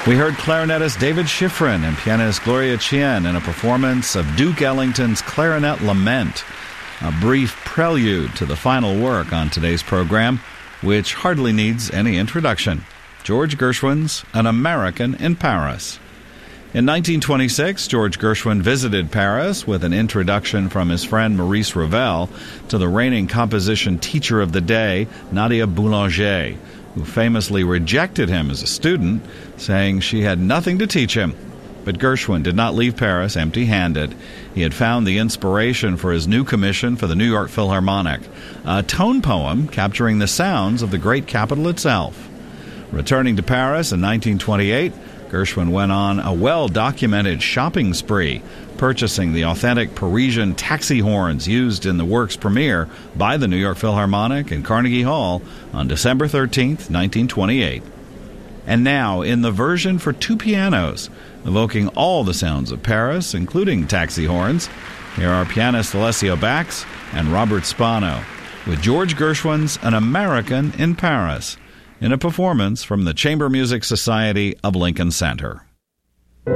We heard clarinetist David Schifrin and pianist Gloria Chien in a performance of Duke Ellington's Clarinet Lament, a brief prelude to the final work on today's program, which hardly needs any introduction, George Gershwin's An American in Paris. In 1926, George Gershwin visited Paris with an introduction from his friend Maurice Ravel to the reigning composition teacher of the day, Nadia Boulanger, who famously rejected him as a student, saying she had nothing to teach him. But Gershwin did not leave Paris empty-handed. He had found the inspiration for his new commission for the New York Philharmonic, a tone poem capturing the sounds of the great capital itself. Returning to Paris in 1928, Gershwin went on a well-documented shopping spree, purchasing the authentic Parisian taxi horns used in the work's premiere by the New York Philharmonic in Carnegie Hall on December 13, 1928. And now, in the version for two pianos, evoking all the sounds of Paris, including taxi horns, here are pianist Alessio Bax and Robert Spano, with George Gershwin's An American in Paris, in a performance from the Chamber Music Society of Lincoln Center.